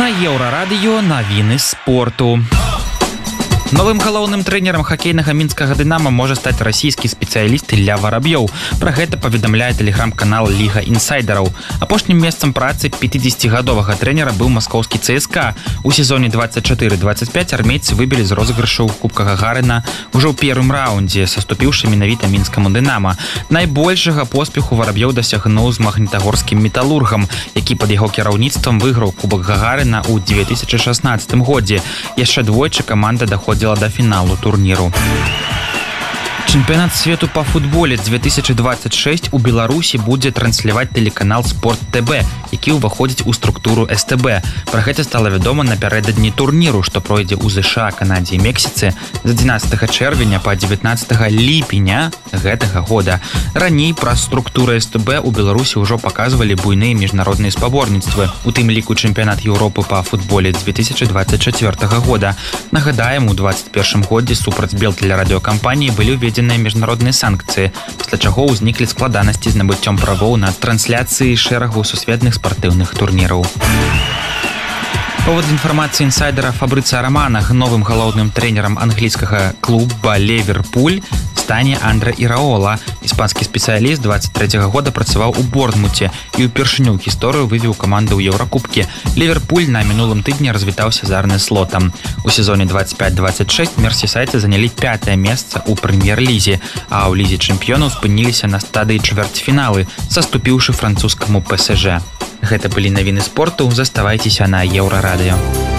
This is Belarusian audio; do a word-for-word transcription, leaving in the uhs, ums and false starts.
На Еўрарадыё навіны спорту. Новым галоўным трэнерам хакейнага мінскага «Дынамо» можа стаць расійскі спецыяліст Ілля Вараб'ёў. Пра гэта паведамляе тэлеграм-канал «Ліга інсайдераў». Апошнім месцам працы пяцідзесяцігадовага трэнера быў маскоўскі ЦСКА. У сезоне двадцать четыре двадцать пять армейцы выбілі з розыгрышу Кубка Гагарына ўжо ў першым раўндзе, саступіўшы менавіта мінскаму «Дынамо». Найбольшага поспеху Вараб'ёў дасягнуў з магнітагорскім «Металургам», які пад яго кіраўніцтвам выйграў Кубак Гагарына ў две тысячы шаснаццатым годзе. Яшчэ двойчы каманда даходзіла до фіналу турніру. Чэмпіянат свету па футболе две тысячи двадцать шесть у Беларусі будзе трансляваць тэлеканал Спорт ТБ, які ўваходзіць у структуру эс тэ бэ. Пра гэта стала вядома напярэдадні турніру, што пройдзе ў ЗША, Канадзе і Мексіцы з адзінаццатага чэрвеня па дзевятнаццатага ліпеня гэтага года. Раней праз структуру эс тэ бэ ў Беларусі ўжо паказвалі буйныя міжнародныя спаборніцтвы, у тым ліку чэмпіянат Еўропы па футболе две тысячи двадцать четвёртага года. Нагадаем, у двадцать першым годзе супраць белтэлерадыёкампаніі былі ўведзены міжнародныя санкцыі, пасля чаго ўзніклі складанасці з набыццём правоў на трансляцыі шэрагу сусветных спартыўных турніраў. Паводле інфармацыі інсайдера Фабрыцыя Рамана, новым галоўным трэнерам англійскага клуба «Ліверпуль» стане Андре Іраола. Іспанскі спецыяліст двадцать трэцяга года працаваў у Борнмуце і ўпершыню ў гісторыю вывеў каманду ў Еўракубкі. «Ліверпуль» на мінулым тыдні развітаўся з Арне Слотам. У сезоне двадцать пять двадцать шесть мерсісайдцы занялі пятае месца ў прэм'ер-лізе, а ў лізе чэмпіёнаў спыніліся на стадыі чвэрцьфіналы, саступіўшы французскаму пэ эс жэ. Гэта былі навіны спорту, заставайцеся на Еўрарадыё.